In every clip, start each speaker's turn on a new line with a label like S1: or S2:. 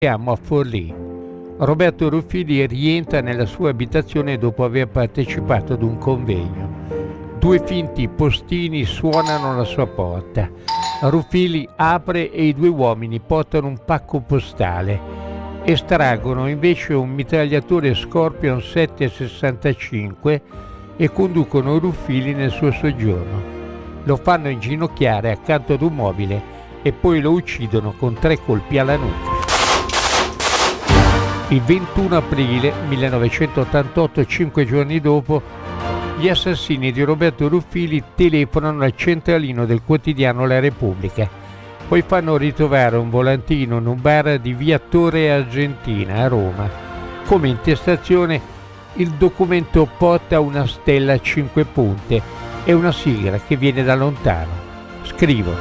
S1: Siamo a Forlì. Roberto Ruffilli rientra nella sua abitazione dopo aver partecipato ad un convegno. Due finti postini suonano alla sua porta. Ruffilli apre e i due uomini portano un pacco postale. Estraggono invece un mitragliatore Scorpion 7,65 e conducono Ruffilli nel suo soggiorno. Lo fanno inginocchiare accanto ad un mobile e poi lo uccidono con 3 colpi alla nuca. Il 21 aprile 1988, 5 giorni dopo, gli assassini di Roberto Ruffilli telefonano al centralino del quotidiano La Repubblica. Poi fanno ritrovare un volantino in un bar di via Torre Argentina a Roma. Come intestazione, il documento porta una stella a 5 punte e una sigla che viene da lontano. Scrivono: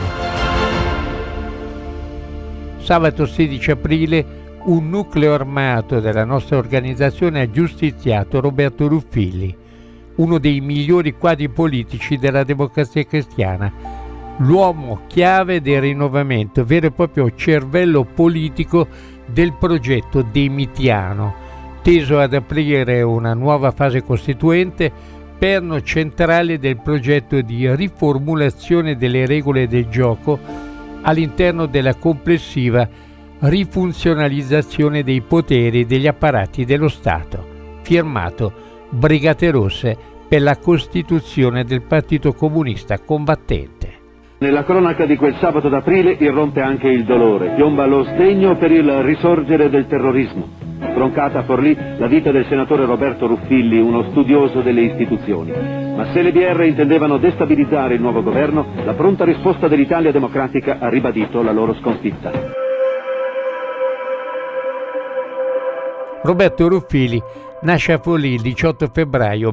S1: sabato 16 aprile un nucleo armato della nostra organizzazione ha giustiziato Roberto Ruffilli, uno dei migliori quadri politici della Democrazia Cristiana, l'uomo chiave del rinnovamento, vero e proprio cervello politico del progetto demitiano, teso ad aprire una nuova fase costituente, perno centrale del progetto di riformulazione delle regole del gioco all'interno della complessiva rifunzionalizzazione dei poteri degli apparati dello Stato. Firmato Brigate Rosse per la costituzione del Partito Comunista Combattente.
S2: Nella cronaca di quel sabato d'aprile irrompe anche il dolore, piomba lo sdegno per il risorgere del terrorismo. Troncata a Forlì la vita del senatore Roberto Ruffilli, uno studioso delle istituzioni. Ma se le BR intendevano destabilizzare il nuovo governo, la pronta risposta dell'Italia Democratica ha ribadito la loro sconfitta.
S1: Roberto Ruffilli nasce a Forlì il 18 febbraio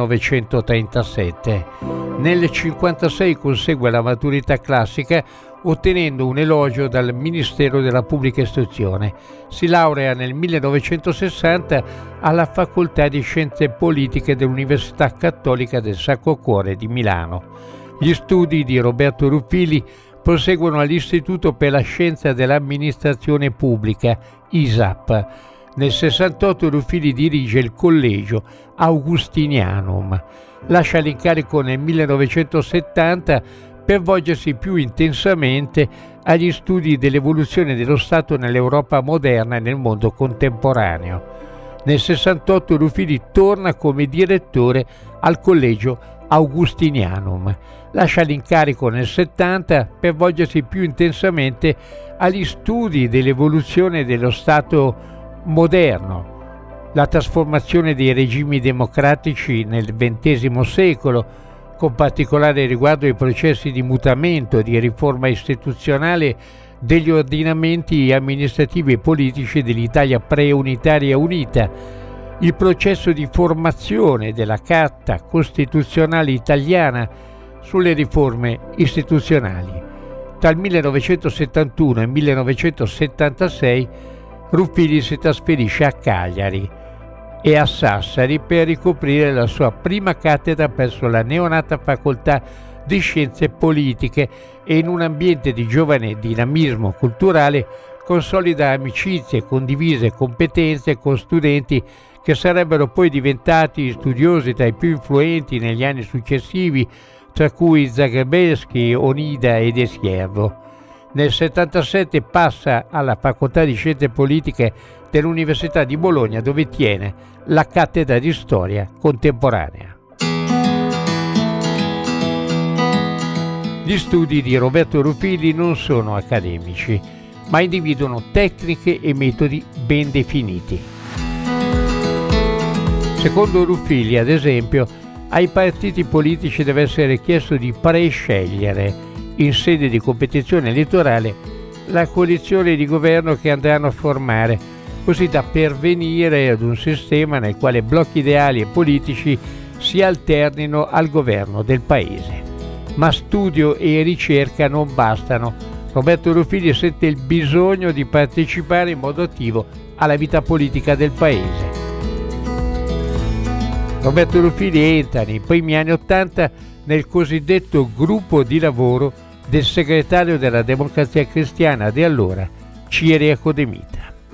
S1: 1937. Nel 1956 consegue la maturità classica ottenendo un elogio dal Ministero della Pubblica Istruzione. Si laurea nel 1960 alla Facoltà di Scienze Politiche dell'Università Cattolica del Sacro Cuore di Milano. Gli studi di Roberto Ruffilli proseguono all'Istituto per la Scienza dell'Amministrazione Pubblica, ISAP. Nel 68 Ruffilli dirige il Collegio Augustinianum. Lascia l'incarico nel 1970 per volgersi più intensamente agli studi dell'evoluzione dello Stato nell'Europa moderna e nel mondo contemporaneo. Nel 68 Ruffilli torna come direttore al Collegio Augustinianum. Lascia l'incarico nel 70 per volgersi più intensamente agli studi dell'evoluzione dello Stato moderno, la trasformazione dei regimi democratici nel XX secolo, con particolare riguardo ai processi di mutamento e di riforma istituzionale degli ordinamenti amministrativi e politici dell'Italia pre-unitaria unita, il processo di formazione della Carta Costituzionale italiana sulle riforme istituzionali. Tra il 1971 e il 1976 Ruffilli si trasferisce a Cagliari e a Sassari per ricoprire la sua prima cattedra presso la neonata Facoltà di Scienze Politiche e in un ambiente di giovane dinamismo culturale consolida amicizie, condivise competenze con studenti che sarebbero poi diventati studiosi tra i più influenti negli anni successivi, tra cui Zagrebelsky, Onida e De Siervo. Nel 1977 passa alla Facoltà di Scienze Politiche dell'Università di Bologna, dove tiene la cattedra di Storia Contemporanea. Gli studi di Roberto Ruffilli non sono accademici, ma individuano tecniche e metodi ben definiti. Secondo Ruffilli, ad esempio, ai partiti politici deve essere chiesto di prescegliere in sede di competizione elettorale la coalizione di governo che andranno a formare, così da pervenire ad un sistema nel quale blocchi ideali e politici si alternino al governo del paese. Ma studio e ricerca non bastano. Roberto Ruffilli sente il bisogno di partecipare in modo attivo alla vita politica del paese. Roberto Ruffilli entra nei primi anni '80 nel cosiddetto gruppo di lavoro del segretario della Democrazia Cristiana di allora, Ciriaco De Mita.